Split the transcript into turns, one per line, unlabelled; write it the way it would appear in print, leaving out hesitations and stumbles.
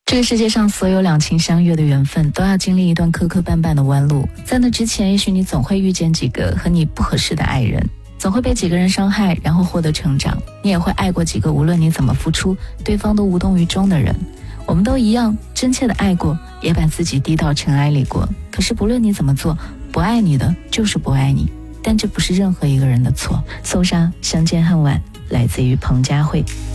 这个世界上所有两情相悦的缘分都要经历一段磕磕绊绊的弯路，在那之前，也许你总会遇见几个和你不合适的爱人，总会被几个人伤害，然后获得成长。你也会爱过几个无论你怎么付出，对方都无动于衷的人。我们都一样，真切的爱过，也把自己低到尘埃里过。可是不论你怎么做，不爱你的就是不爱你，但这不是任何一个人的错。搜杀相见恨晚，来自于彭佳慧。